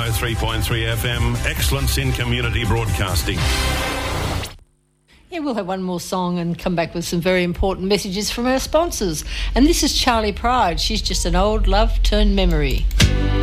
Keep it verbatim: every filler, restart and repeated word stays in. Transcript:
oh three point three F M. Excellence in community broadcasting. Yeah, we'll have one more song and come back with some very important messages from our sponsors. And this is Charlie Pride. She's just an old love turned memory.